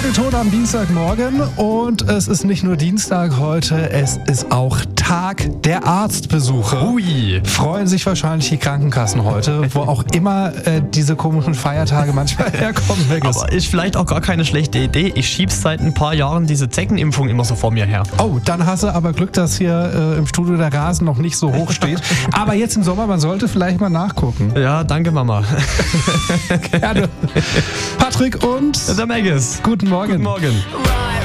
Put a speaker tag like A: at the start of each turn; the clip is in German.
A: Radio Ton am Dienstagmorgen und es ist nicht nur Dienstag heute, es ist auch Tag der Arztbesuche.
B: Ui.
A: Freuen sich wahrscheinlich die Krankenkassen heute, wo auch immer diese komischen Feiertage manchmal herkommen.
B: Aber ist vielleicht auch gar keine schlechte Idee. Ich schieb's seit ein paar Jahren diese Zeckenimpfung immer so vor mir her.
A: Oh, dann hast du aber Glück, dass hier im Studio der Rasen noch nicht so hoch steht. Aber jetzt im Sommer, man sollte vielleicht mal nachgucken.
B: Ja, danke Mama.
A: Gerne. Patrick und
B: Der Maggis.
A: guten Morgen.
B: Guten Morgen.